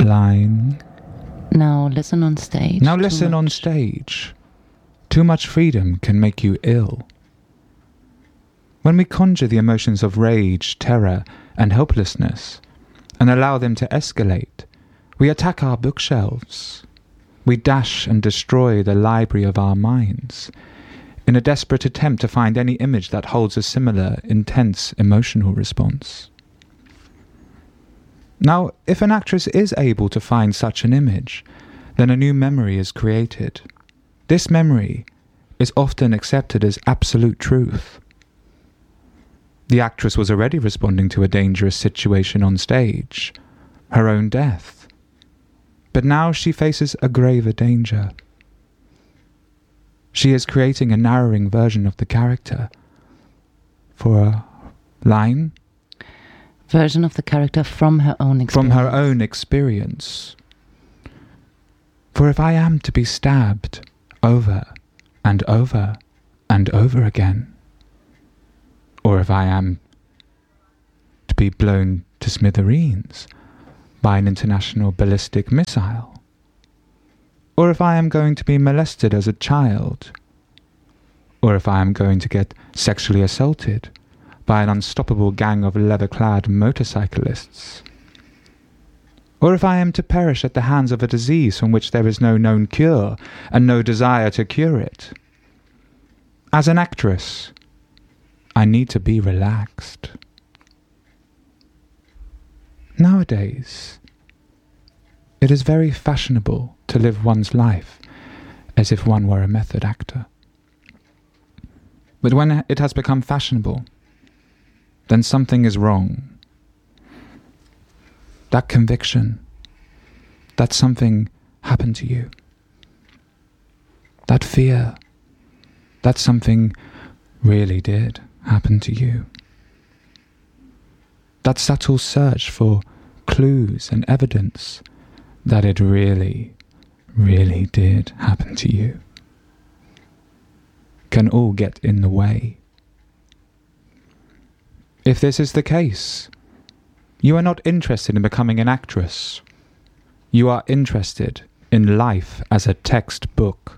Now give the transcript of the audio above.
line. Now listen on stage. Now listen on stage. Too much freedom can make you ill. When we conjure the emotions of rage, terror, and helplessness, and allow them to escalate, we attack our bookshelves. We dash and destroy the library of our minds, in a desperate attempt to find any image that holds a similar, intense emotional response. Now, if an actress is able to find such an image, then a new memory is created. This memory is often accepted as absolute truth. The actress was already responding to a dangerous situation on stage, her own death. But now she faces a graver danger. She is creating a narrowing version of the character for a line. Version of the character from her own experience. From her own experience. For if I am to be stabbed over and over and over again, or if I am to be blown to smithereens by an international ballistic missile, or if I am going to be molested as a child, or if I am going to get sexually assaulted by an unstoppable gang of leather-clad motorcyclists, or if I am to perish at the hands of a disease from which there is no known cure and no desire to cure it. As an actress, I need to be relaxed. Nowadays, it is very fashionable to live one's life as if one were a method actor. But when it has become fashionable, then something is wrong. That conviction, that something happened to you, that fear, that something really did happen to you, that subtle search for clues and evidence that it really, really did happen to you, can all get in the way. If this is the case, you are not interested in becoming an actress. You are interested in life as a textbook.